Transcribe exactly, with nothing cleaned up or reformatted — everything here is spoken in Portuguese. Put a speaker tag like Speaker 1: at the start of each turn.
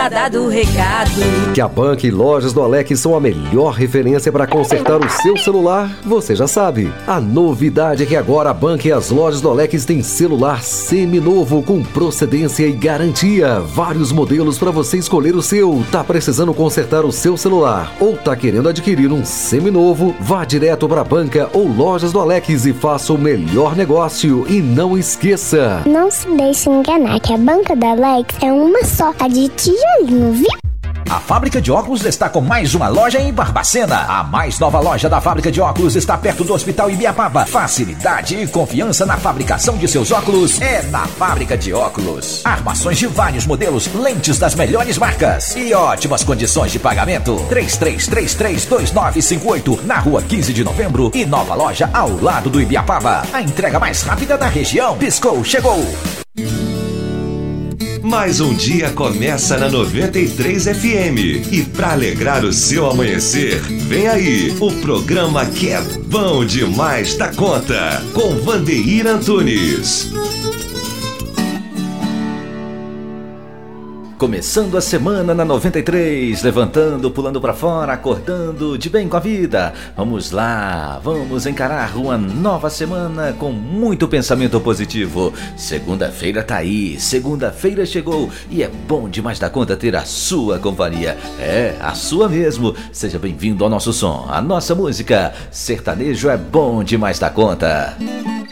Speaker 1: Dado o recado.
Speaker 2: Que a Banca e Lojas do Alex são a melhor referência para consertar o seu celular, você já sabe. A novidade é que agora a Banca e as Lojas do Alex têm celular seminovo com procedência e garantia. Vários modelos para você escolher o seu. Tá precisando consertar o seu celular ou tá querendo adquirir um seminovo? Vá direto para a Banca ou Lojas do Alex e faça o melhor negócio. E não esqueça,
Speaker 3: não se deixe enganar que a Banca da Alex é uma só, a de tijolinho, viu?
Speaker 4: A Fábrica de Óculos está com mais uma loja em Barbacena. A mais nova loja da Fábrica de Óculos está perto do Hospital Ibiapaba. Facilidade e confiança na fabricação de seus óculos é na Fábrica de Óculos. Armações de vários modelos, lentes das melhores marcas e ótimas condições de pagamento. três três três três, dois nove cinco oito na rua quinze de novembro e nova loja ao lado do Ibiapaba. A entrega mais rápida da região. Piscou, chegou!
Speaker 5: Mais um dia começa na noventa e três F M. E para alegrar o seu amanhecer, vem aí o programa que é bom demais da conta, com Vandeir Antunes.
Speaker 6: Começando a semana na noventa e três, levantando, pulando pra fora, acordando de bem com a vida. Vamos lá, vamos encarar uma nova semana com muito pensamento positivo. Segunda-feira tá aí, segunda-feira chegou e é bom demais da conta ter a sua companhia. É, a sua mesmo. Seja bem-vindo ao nosso som, a nossa música. Sertanejo é bom demais da conta.